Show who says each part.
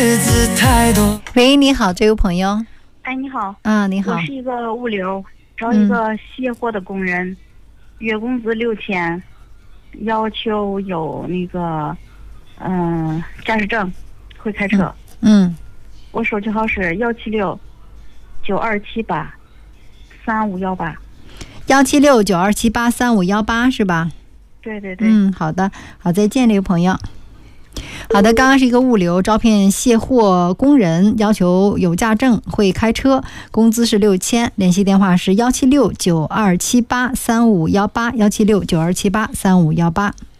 Speaker 1: 喂，你好，这位朋友。
Speaker 2: 哎，你好。
Speaker 1: 你好。
Speaker 2: 我是一个物流，找一个卸货的工人，月工资6000，要求有那个驾驶证，会开车。我手机号是17692783518。
Speaker 1: 17692783518是吧？
Speaker 2: 对对对。
Speaker 1: 好的，好，再见，这位朋友。好的，刚刚是一个物流招聘卸货工人，要求有驾证，会开车，工资是6000，联系电话是17692783518，17692783518。